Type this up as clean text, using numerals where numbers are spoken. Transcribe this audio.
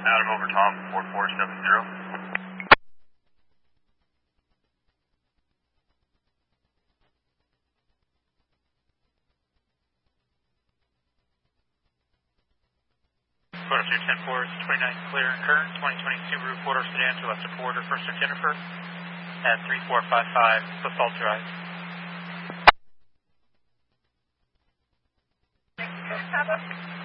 Adam over Tom, 4470. Quarter 210-4 is 29 clear and current, 2022 Subaru 4-door sedan to left of quarter, first of Jennifer, at 3455 Basalt Drive. Thank you,